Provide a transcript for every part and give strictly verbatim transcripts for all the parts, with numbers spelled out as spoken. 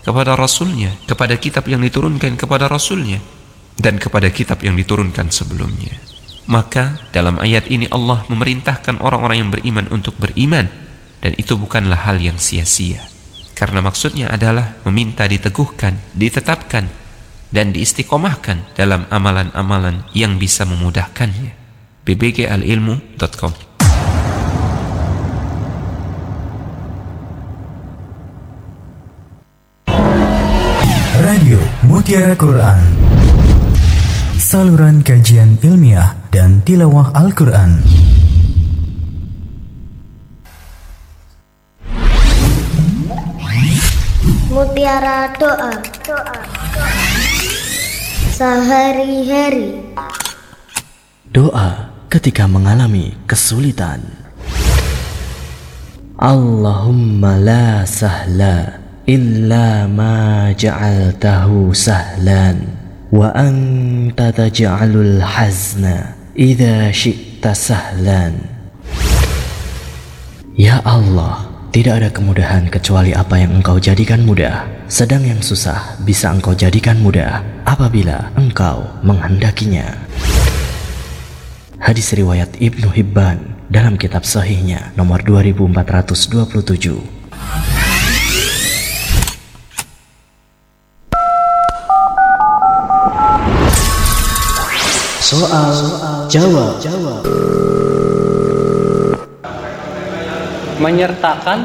kepada Rasulnya, kepada kitab yang diturunkan kepada Rasulnya, dan kepada kitab yang diturunkan sebelumnya. Maka dalam ayat ini Allah memerintahkan orang-orang yang beriman untuk beriman, dan itu bukanlah hal yang sia-sia, karena maksudnya adalah meminta diteguhkan, ditetapkan, dan diistiqomahkan dalam amalan-amalan yang bisa memudahkannya. b b g al ilmu dot com. Radio Mutiara Quran, saluran kajian ilmiah dan tilawah Al-Quran. Mutiara doa, doa. Sehari-hari. Doa ketika mengalami kesulitan. Allahumma la sahla illa ma ja'altahu sahlan wa anta taj'alul hazna idza syi'ta sahlan. Ya Allah, tidak ada kemudahan kecuali apa yang Engkau jadikan mudah, sedang yang susah bisa Engkau jadikan mudah apabila Engkau menghendakinya. Hadis riwayat Ibnu Hibban dalam kitab sahihnya nomor dua ribu empat ratus dua puluh tujuh. Soal jawab. Menyertakan,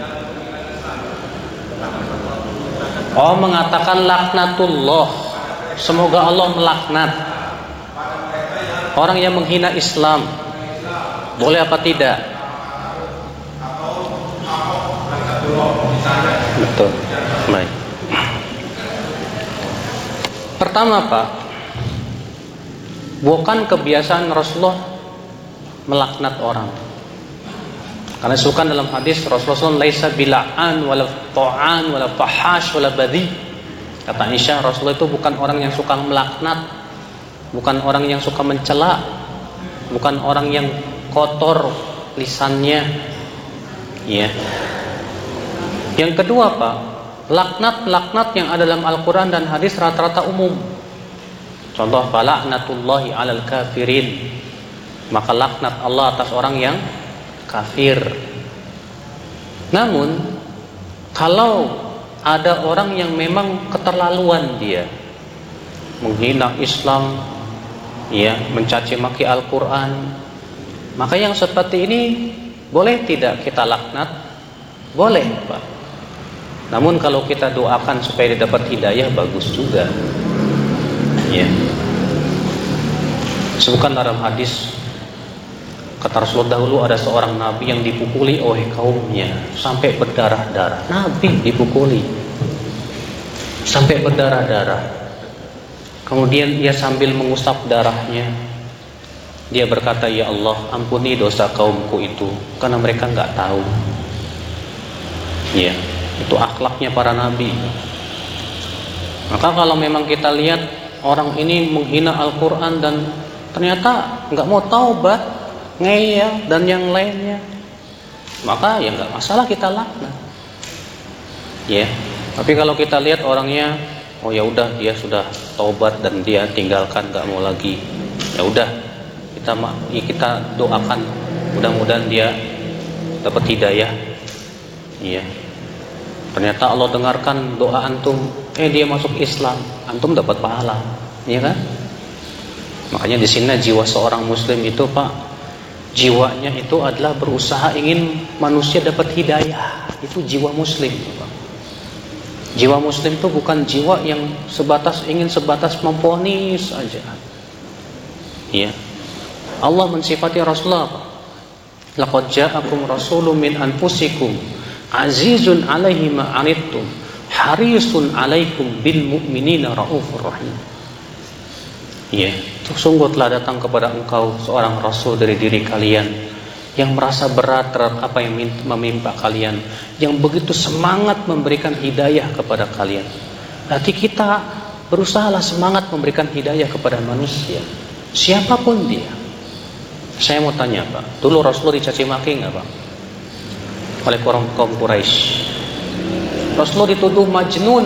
oh mengatakan laknatullah, semoga Allah melaknat orang yang menghina Islam, boleh apa tidak? Betul. Baik. Pertama Pak, bukan kebiasaan Rasulullah melaknat orang. Karena disebutkan dalam hadis Rasulullah laisa bila'an wala ta'an wala fahash wala badhi. Kata Aisyah, Rasulullah itu bukan orang yang suka melaknat, bukan orang yang suka mencela, bukan orang yang kotor lisannya. Ya. Yang kedua Pak, laknat-laknat yang ada dalam Al-Quran dan hadis rata-rata umum. Contoh, fala'natullahi 'alal kafirin, maka laknat Allah atas orang yang kafir. Namun kalau ada orang yang memang keterlaluan, dia menghina Islam, ya, mencaci maki Al-Quran, maka yang seperti ini boleh tidak kita laknat? Boleh Pak. Namun kalau kita doakan supaya dia dapat hidayah, bagus juga. Ya. Sebutkan dalam hadis, kata Rasulullah, dahulu ada seorang nabi yang dipukuli oleh kaumnya sampai berdarah-darah. Nabi dipukuli sampai berdarah-darah. Kemudian ia sambil mengusap darahnya, dia berkata, ya Allah, ampuni dosa kaumku itu, karena mereka nggak tahu. Ya, itu akhlaknya para nabi. Maka kalau memang kita lihat orang ini menghina Al-Quran dan ternyata nggak mau taubat, ngeyel dan yang lainnya, maka ya nggak masalah kita laknat. Ya, tapi kalau kita lihat orangnya, oh ya udah dia sudah taubat dan dia tinggalkan, nggak mau lagi, ya udah kita kita doakan mudah-mudahan dia dapat hidayah. Iya. Ternyata Allah dengarkan doa antum, eh dia masuk Islam, antum dapat pahala, iya kan? Makanya di sini jiwa seorang muslim itu Pak, jiwanya itu adalah berusaha ingin manusia dapat hidayah. Itu jiwa muslim Pak. Jiwa muslim itu bukan jiwa yang sebatas ingin sebatas memponis aja. Iya. Allah mensifati Rasulullah, Pak. Laqad ja'akum rasulun min anfusikum azizun 'alaihi ma 'anittum harisun 'alaikum bil mu'minina raufur rahim. Ya, sungguh telah datang kepada engkau seorang rasul dari diri kalian yang merasa berat terhadap apa yang memimpa kalian, yang begitu semangat memberikan hidayah kepada kalian. Berarti kita berusahalah semangat memberikan hidayah kepada manusia, siapapun dia. Saya mau tanya Pak, dulu Rasulullah dicaci maki nggak Pak oleh orang kaum Quraisy? Rasulullah dituduh majnun,